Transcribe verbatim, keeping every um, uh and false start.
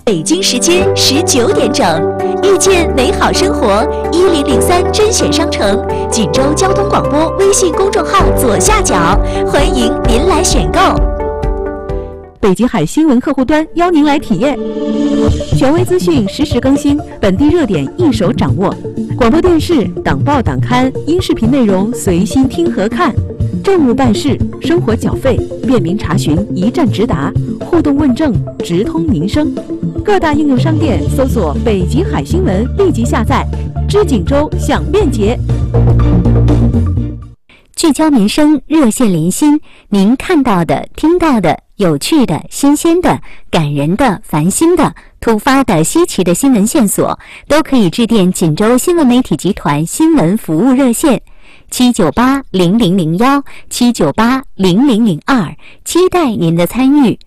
北京时间十九点整，遇见美好生活，一零零三甄选商城，锦州交通广播微信公众号左下角，欢迎您来选购。 北极海新闻客户端邀您来体验，权威资讯实时更新，本地热点一手掌握，广播电视、党报党刊、音视频内容随心听和看，政务办事、生活缴费、便民查询一站直达，互动问政直通民生。各大应用商店搜索北极海新闻，立即下载，知锦州享便捷。 聚焦民生，热线连心，您看到的、听到的、有趣的、新鲜的、感人的、烦心的、突发的、稀奇的新闻线索，都可以致电锦州新闻媒体集团新闻服务热线七九八零零零幺七九八零零零二，期待您的参与。